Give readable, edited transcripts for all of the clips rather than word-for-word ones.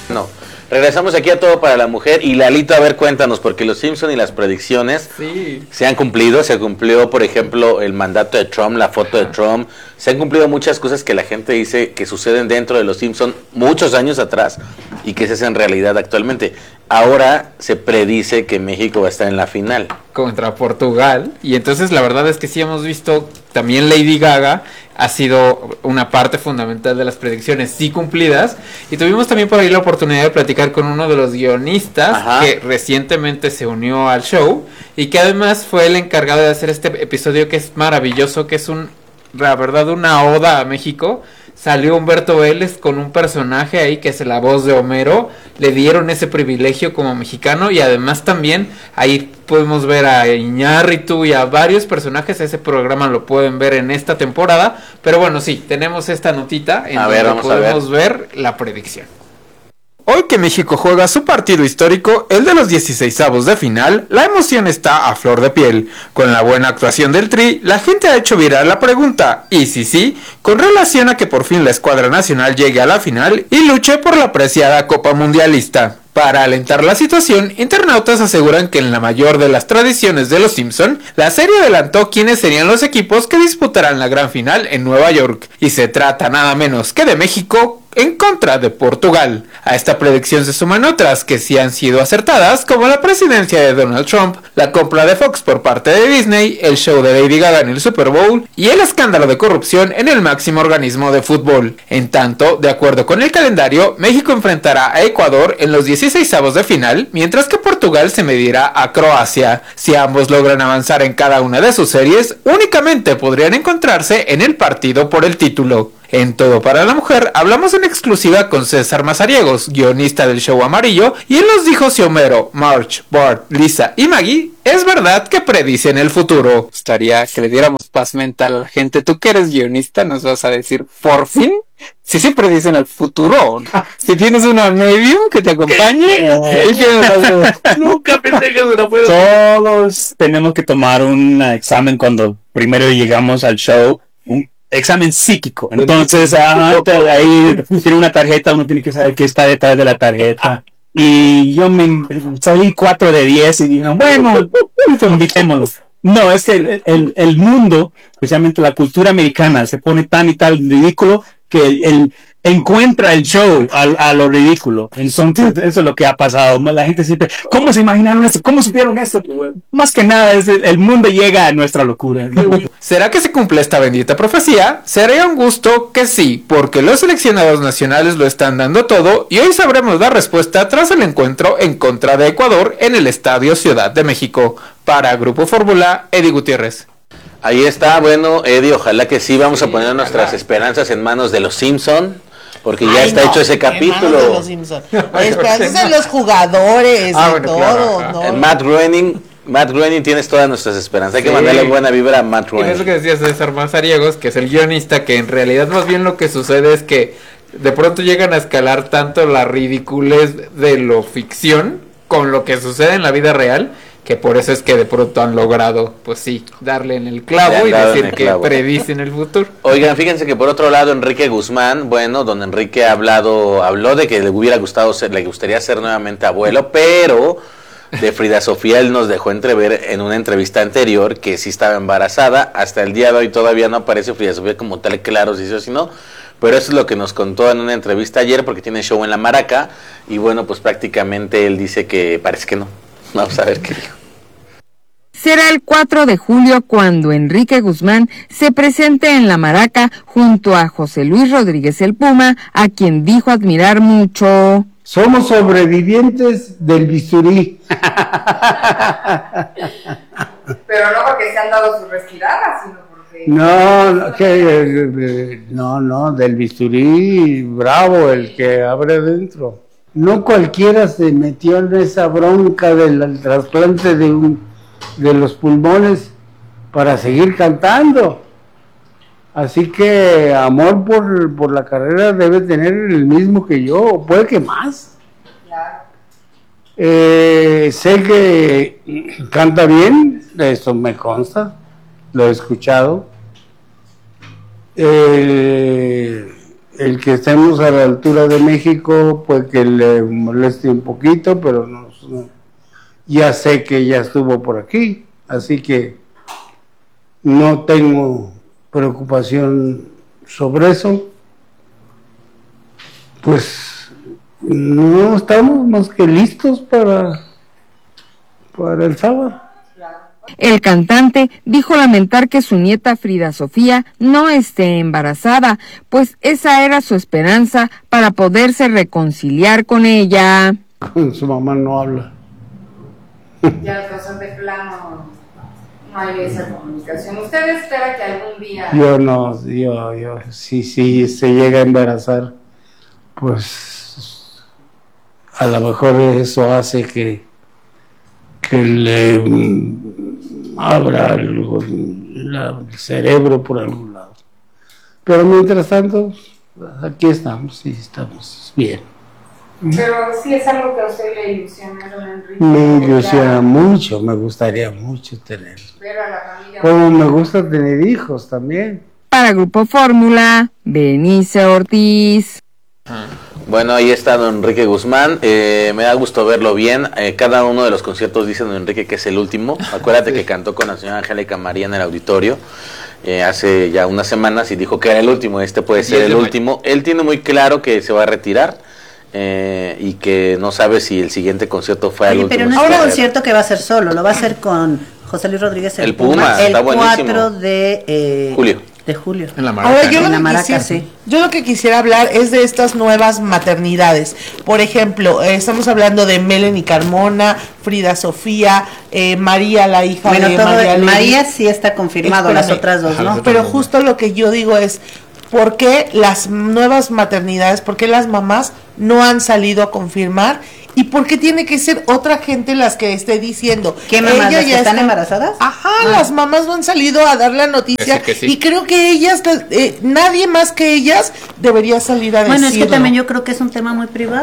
No. Regresamos aquí a Todo para la Mujer. Y Lalito, a ver, cuéntanos, porque los Simpson y las predicciones se han cumplido. Se cumplió, por ejemplo, el mandato de Trump, la foto de Trump. Se han cumplido muchas cosas que la gente dice que suceden dentro de los Simpson muchos años atrás y que se hacen realidad actualmente. Ahora se predice que México va a estar en la final contra Portugal, y entonces la verdad es que sí hemos visto, también Lady Gaga ha sido una parte fundamental de las predicciones sí cumplidas, y tuvimos también por ahí la oportunidad de platicar con uno de los guionistas que recientemente se unió al show y que además fue el encargado de hacer este episodio que es maravilloso, que es la verdad una oda a México. Salió Humberto Vélez con un personaje ahí que es la voz de Homero. Le dieron ese privilegio como mexicano, y además también ahí podemos ver a Iñárritu y a varios personajes. Ese programa lo pueden ver en esta temporada. Pero bueno, sí, tenemos esta notita en donde podemos ver la predicción. Hoy que México juega su partido histórico, el de los 16avos de final, la emoción está a flor de piel. Con la buena actuación del Tri, la gente ha hecho viral la pregunta, y sí, con relación a que por fin la escuadra nacional llegue a la final y luche por la preciada Copa Mundialista. Para alentar la situación, internautas aseguran que en la mayor de las tradiciones de los Simpson, la serie adelantó quiénes serían los equipos que disputarán la gran final en Nueva York, y se trata nada menos que de México en contra de Portugal. A esta predicción se suman otras que sí han sido acertadas, como la presidencia de Donald Trump, la compra de Fox por parte de Disney, el show de Lady Gaga en el Super Bowl y el escándalo de corrupción en el máximo organismo de fútbol. En tanto, de acuerdo con el calendario, México enfrentará a Ecuador en los 16avos de final, mientras que Portugal se medirá a Croacia. Si ambos logran avanzar en cada una de sus series, únicamente podrían encontrarse en el partido por el título. En Todo para la Mujer hablamos en exclusiva con César Mazariegos, guionista del show amarillo, y él nos dijo si Homero, Marge, Bart, Lisa y Maggie es verdad que predicen el futuro. Gustaría que le diéramos paz mental a la gente. Tú que eres guionista nos vas a decir, por fin, si sí predicen el futuro. Si tienes una medium que te acompañe, nunca pensé que se lo puedo. Todos tenemos que tomar un examen cuando primero llegamos al show, un examen psíquico. Entonces, ahí tiene una tarjeta, uno tiene que saber qué está detrás de la tarjeta. Y yo salí 4 de 10 y digo, bueno, invitémoslo. No, es que el mundo, especialmente la cultura americana, se pone tan y tal ridículo que encuentra el show a lo ridículo. Entonces, eso es lo que ha pasado. La gente siempre, ¿cómo se imaginaron esto? ¿Cómo supieron esto? Más que nada, el mundo llega a nuestra locura. ¿Será que se cumple esta bendita profecía? Sería un gusto que sí, porque los seleccionados nacionales lo están dando todo, y hoy sabremos la respuesta tras el encuentro en contra de Ecuador en el Estadio Ciudad de México. Para Grupo Fórmula, Eddie Gutiérrez. Ahí está, bueno, Eddie, ojalá que sí, vamos a poner nuestras esperanzas en manos de los Simpson, porque ya está hecho ese capítulo. De los Simpson. Esperanzas en los jugadores, bueno, todo, claro. ¿no? Matt Groening, tienes todas nuestras esperanzas. Hay que mandarle buena vibra a Matt Groening. Y eso que decía César Mazariegos, que es el guionista, que en realidad más bien lo que sucede es que de pronto llegan a escalar tanto la ridiculez de lo ficción con lo que sucede en la vida real, que por eso es que de pronto han logrado, pues sí, darle en el clavo y decir que predicen el futuro. Oigan, fíjense que por otro lado Enrique Guzmán, bueno, don Enrique habló de que le gustaría ser nuevamente abuelo, pero de Frida Sofía él nos dejó entrever en una entrevista anterior que sí estaba embarazada. Hasta el día de hoy todavía no aparece Frida Sofía como tal claro si sí o si no, pero eso es lo que nos contó en una entrevista ayer, porque tiene show en La Maraca, y bueno, pues prácticamente él dice que parece que no. Vamos a ver qué dijo. Será el 4 de julio cuando Enrique Guzmán se presente en La Maraca junto a José Luis Rodríguez el Puma, a quien dijo admirar mucho. Somos sobrevivientes del bisturí. Pero no porque se han dado sus respiradas, sino porque... No, del bisturí bravo, el que abre dentro. No cualquiera se metió en esa bronca del trasplante de los pulmones para seguir cantando. Así que amor por la carrera debe tener el mismo que yo, puede que más. Claro. Sé que canta bien, eso me consta, lo he escuchado. el que estemos a la altura de México, pues que le moleste un poquito, pero ya sé que ella estuvo por aquí, así que no tengo preocupación sobre eso. Pues no estamos más que listos para el sábado. El cantante dijo lamentar que su nieta Frida Sofía no esté embarazada, pues esa era su esperanza para poderse reconciliar con ella. Con su mamá no habla. Ya de plano no hay esa comunicación. ¿Usted espera que algún día... Yo, si se llega a embarazar, pues a lo mejor eso hace que le abra el cerebro por algún lado. Pero mientras tanto, aquí estamos y estamos bien. Pero sí es algo que a usted le ilusiona, don Enrique. Me ilusiona mucho, me gustaría mucho tener. Ver a la familia. Como me gusta tener hijos también. Para Grupo Fórmula, Berenice Ortiz. Bueno, ahí está don Enrique Guzmán, me da gusto verlo bien, cada uno de los conciertos dice don Enrique que es el último, acuérdate que cantó con la señora Angélica María en el auditorio hace ya unas semanas y dijo que era el último, este puede ser el último, él tiene muy claro que se va a retirar y que no sabe si el siguiente concierto fue el último. Pero no es un concierto que va a ser solo, lo va a hacer con José Luis Rodríguez el Puma, el 4 de julio. En la Maraca. Ahora, yo lo que quisiera hablar es de estas nuevas maternidades. Por ejemplo, estamos hablando de Melanie Carmona, Frida Sofía, María, la hija de María Levy. María sí está confirmado, las otras dos no. Pero justo lo que yo digo es, ¿por qué las nuevas maternidades, por qué las mamás no han salido a confirmar? ¿Y por qué tiene que ser otra gente las que esté diciendo? ¿Qué mamás, las que están embarazadas? Ajá, las mamás no han salido a dar la noticia y creo que ellas, nadie más que ellas debería salir a decirlo. Bueno, es que también yo creo que es un tema muy privado.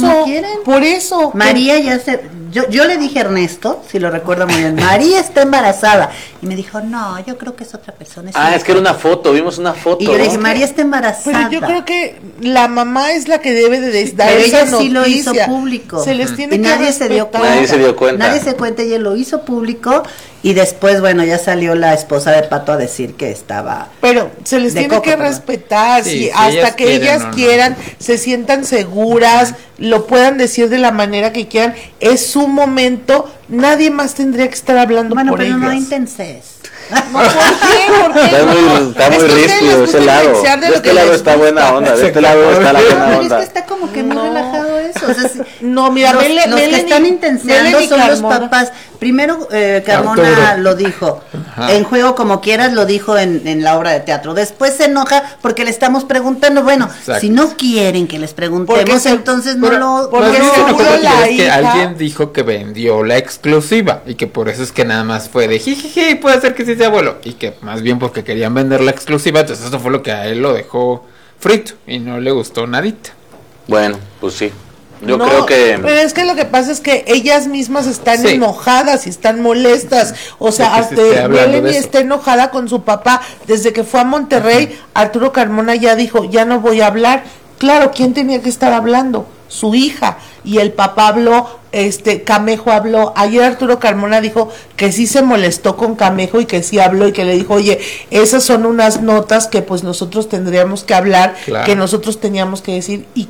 Por eso. María ya yo le dije a Ernesto, si lo recuerdo muy bien, María está embarazada. Y me dijo, no, yo creo que es otra persona. Es que era una foto, vimos una foto. Y yo le dije, María está embarazada. Pero yo creo que la mamá es la que debe de dar esa noticia. Ella sí lo hizo público. Se les tiene y que nadie se dio cuenta. Nadie se dio cuenta. Nadie se cuenta, ella lo hizo público. Y después, bueno, ya salió la esposa de Pato a decir que estaba... Pero se les tiene que respetar, hasta que ellas quieran, se sientan seguras, lo puedan decir de la manera que quieran, es su momento, nadie más tendría que estar hablando por ellas. Bueno, pero no intenses. No, ¿por qué? Está muy ríspido ese lado. De este lado está buena onda, de este lado está la buena onda. Es que está como que muy relajado eso. O sea, no, mira, los que están intenseando son los papás. Primero, Carmona lo dijo, en Juego como quieras lo dijo en la obra de teatro. Después se enoja porque le estamos preguntando, bueno, si no quieren que les preguntemos, entonces no lo... Porque es que alguien dijo que vendió la exclusiva y que por eso es que nada más fue de jijiji, puede ser que sí sea abuelo. Y que más bien porque querían vender la exclusiva, entonces eso fue lo que a él lo dejó frito y no le gustó nadita. Bueno, pues sí. Yo creo que... Pero es que lo que pasa es que ellas mismas están enojadas y están molestas. O sea, hasta Melanie está enojada con su papá. Desde que fue a Monterrey, Arturo Carmona ya dijo, ya no voy a hablar. Claro, ¿quién tenía que estar hablando? Su hija. Y el papá habló, Camejo habló. Ayer Arturo Carmona dijo que sí se molestó con Camejo y que sí habló y que le dijo, oye, esas son unas notas que pues nosotros tendríamos que hablar, que nosotros teníamos que decir. Y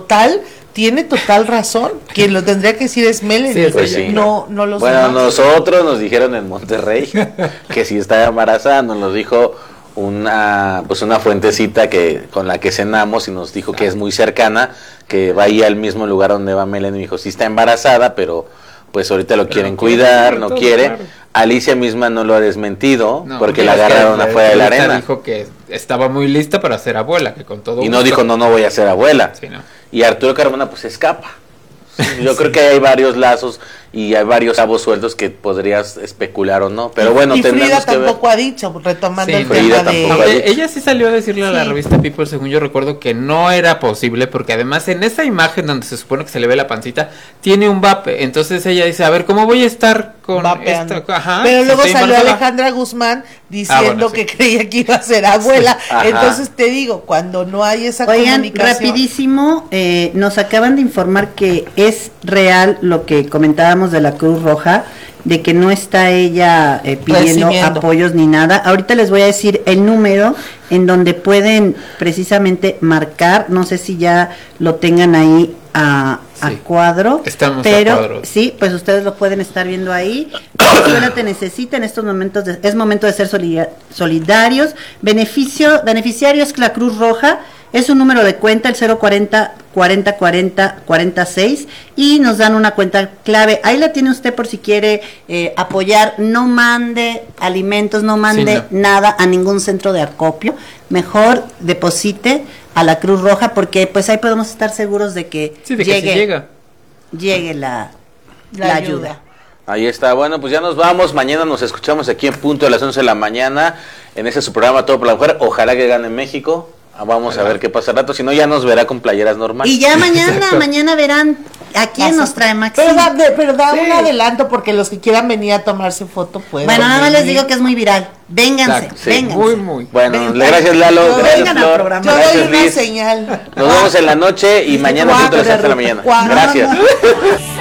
tiene total razón. Quien lo tendría que decir es Melanie. No los demás. Nosotros nos dijeron en Monterrey que si estaba embarazada, nos lo dijo una fuentecita con la que cenamos y nos dijo que es muy cercana, que va ahí al mismo lugar donde va Melanie. Y dijo, sí está embarazada, pero pues ahorita lo quieren cuidar, no quiere. Claro. Alicia misma no lo ha desmentido porque la agarraron afuera de la arena. Dijo que estaba muy lista para ser abuela, que con todo y no dijo, no voy a ser abuela. Sí, no. Y Arturo Carmona pues escapa. Yo creo que hay varios lazos y hay varios cabos sueltos que podrías especular o no, pero bueno, Frida tampoco ha dicho, retomando el tema de... Ella sí salió a decirle a la revista People, según yo recuerdo, que no era posible, porque además en esa imagen donde se supone que se le ve la pancita, tiene un vape, entonces ella dice, a ver, ¿cómo voy a estar con esto? Pero luego salió Alejandra Guzmán diciendo que creía que iba a ser abuela. Entonces te digo, cuando no hay esa comunicación. Rapidísimo, nos acaban de informar que es real lo que comentábamos de la Cruz Roja, de que no está ella pidiendo apoyos ni nada. Ahorita les voy a decir el número en donde pueden precisamente marcar, no sé si ya lo tengan ahí a cuadro, pero a cuadro. Sí, pues ustedes lo pueden estar viendo ahí. La escuela te necesita en estos momentos, es momento de ser solidarios. Beneficiarios la Cruz Roja, es un número de cuenta, el 040 40 40 46, y nos dan una cuenta clave. Ahí la tiene usted por si quiere apoyar. No mande alimentos, no mande nada a ningún centro de acopio. Mejor deposite a la Cruz Roja, porque pues ahí podemos estar seguros de que llegue la ayuda. Ahí está. Bueno, pues ya nos vamos. Mañana nos escuchamos aquí en punto de las 11 de la mañana en ese su programa Todo por la Mujer. Ojalá que gane México. Vamos a ver qué pasa al rato, si no ya nos verá con playeras normales. Y ya mañana verán a quién nos trae Maxi. Pero da un adelanto, porque los que quieran venir a tomarse foto pueden. Bueno, nada más les digo que es muy viral. Vénganse, vénganse. Muy. Bueno, gracias Lalo, gracias Flor, gracias Liz. Señal. Nos vemos en la noche y mañana a las 7 de la mañana. Gracias.